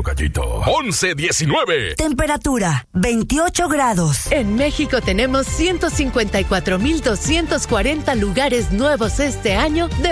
Dímelo, Gallito. 11-19. Temperatura, 28 grados. En México tenemos 154,240 lugares nuevos este año de